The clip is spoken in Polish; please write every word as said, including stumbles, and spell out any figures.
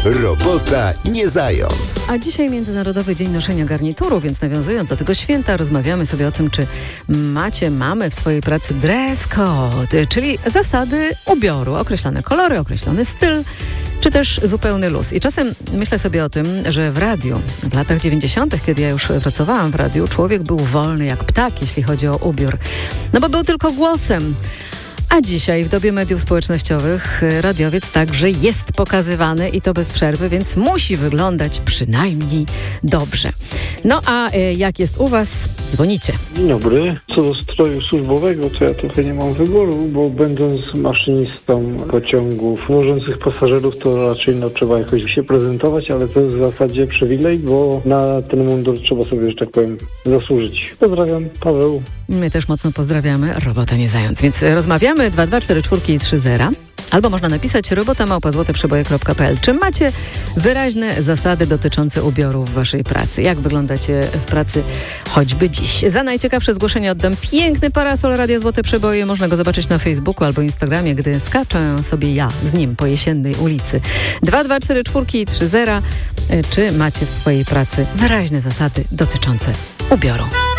Robota nie zając. A dzisiaj Międzynarodowy Dzień Noszenia Garnituru, więc nawiązując do tego święta, rozmawiamy sobie o tym, czy macie, mamy w swojej pracy dress code, czyli zasady ubioru, określone kolory, określony styl, czy też zupełny luz. I czasem myślę sobie o tym, że w radiu, w latach dziewięćdziesiątych, kiedy ja już pracowałam w radiu, człowiek był wolny jak ptak, jeśli chodzi o ubiór. No bo był tylko głosem. A dzisiaj w dobie mediów społecznościowych radiowiec także jest pokazywany i to bez przerwy, więc musi wyglądać przynajmniej dobrze. No a y, jak jest u was? Dzwonicie. Dzień dobry. Co do stroju służbowego, to ja trochę nie mam wyboru, bo będąc maszynistą pociągów wożących pasażerów, to raczej no, trzeba jakoś się prezentować, ale to jest w zasadzie przywilej, bo na ten mundur trzeba sobie, że tak powiem, zasłużyć. Pozdrawiam, Paweł. My też mocno pozdrawiamy. Robota nie zając. Więc rozmawiamy dwa dwa cztery cztery trzy zero. Albo można napisać robota małpa złote przeboje kropka pe el. Czy macie wyraźne zasady dotyczące ubioru w waszej pracy? Jak wyglądacie w pracy choćby dziś? Za najciekawsze zgłoszenie oddam piękny parasol Radia Złote Przeboje. Można go zobaczyć na Facebooku albo Instagramie, gdy skaczę sobie ja z nim po jesiennej ulicy. dwa dwa cztery cztery trzy zero. Czy macie w swojej pracy wyraźne zasady dotyczące ubioru?